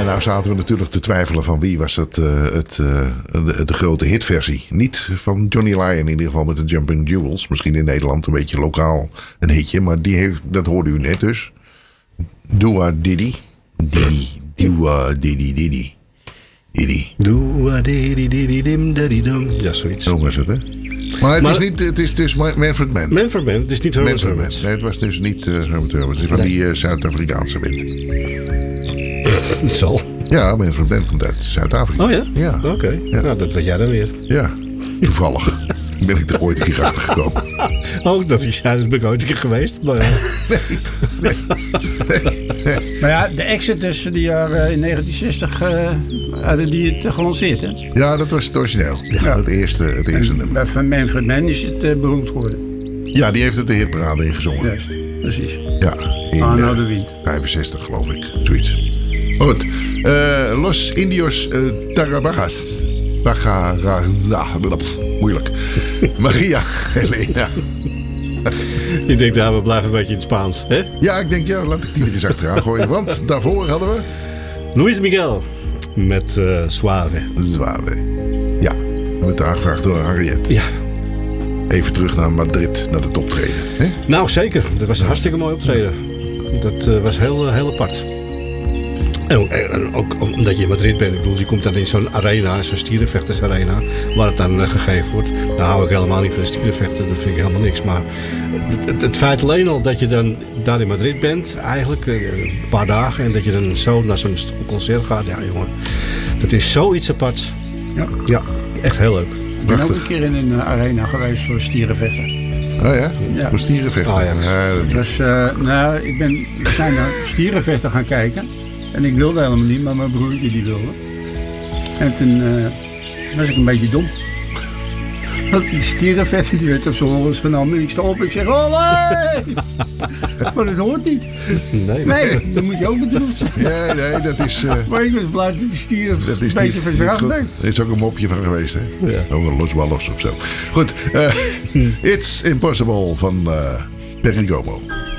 En nou zaten we natuurlijk te twijfelen van wie was de grote hitversie. Niet van Johnny Lyon in ieder geval met de Jumping Jewels. Misschien in Nederland een beetje lokaal een hitje. Maar dat hoorde u net dus. Dua Diddy. Dua Diddy Diddy. Dua Diddy Diddy Dim Daddy Dum. Ja, zoiets. Zo was het, hè? Maar het is dus Manfred Mann. Manfred Mann, het is niet Herman Hermits. Nee, het was dus niet Herman Hermits. Het is van die Zuid-Afrikaanse band. Het zal. Ja, Manfred Mann komt uit Zuid-Afrika. Oh ja? Ja. Oké. Ja. Nou, dat weet jij dan weer. Ja, toevallig. Ben ik er ooit een keer achter gekomen. Oh, dat is ja, dat ben ik ooit een keer geweest. Maar Maar ja, de Exodus die in 1960 hadden die het gelanceerd, hè? Ja, dat was het origineel. Ja. Het eerste nummer. Van Manfred Mann is het beroemd geworden. Ja, die heeft het de hitparade ingezongen. Juist, precies. Ja, in Arno de Wind. 65 geloof ik. Zoiets. Maar goed. Los Indios Tarabajas. Moeilijk. Maria Elena. ik denk, we blijven een beetje in het Spaans. Hè? Ja, ik denk, laat ik die er eens achteraan gooien. Want daarvoor hadden we... Luis Miguel met Suave. Suave. Ja, met aangevraagd door Harriet. Ja. Even terug naar Madrid, naar de toptreden. Hè? Nou, zeker. Dat was een hartstikke mooi optreden. Dat was heel apart. En ook omdat je in Madrid bent. Ik bedoel, je komt dan in zo'n arena, zo'n stierenvechtersarena, waar het dan gegeven wordt. Nou hou ik helemaal niet van de stierenvechten, dat vind ik helemaal niks. Maar het feit alleen al dat je dan daar in Madrid bent, eigenlijk een paar dagen, en dat je dan zo naar zo'n concert gaat. Ja, jongen, dat is zoiets aparts. Ja, echt heel leuk. Ik ben ook een keer in een arena geweest voor stierenvechten. Oh ja? Ja. Voor stierenvechten. Oh, ja. Dus, we zijn naar stierenvechten gaan kijken. En ik wilde helemaal niet, maar mijn broertje die wilde. En toen was ik een beetje dom. Want die stierenvetter die werd op zijn horens genomen. En ik sta op en ik zeg, olé! Maar dat hoort niet. Nee, dan moet je ook bedroefd zijn. Nee, dat is... Maar ik was blij dat die stier een beetje van zich afdeed. Er is ook een mopje van geweest, hè? Ja. Ook een Los Ballos of zo. Goed, It's Impossible van Perry Como.